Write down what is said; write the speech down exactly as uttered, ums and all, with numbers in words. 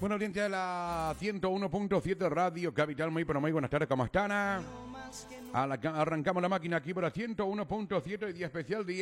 Bueno, audiencia de la ciento uno punto siete Radio Capital, muy pero muy buenas tardes, ¿cómo están? A la, arrancamos la máquina aquí por la ciento uno punto siete y día especial, día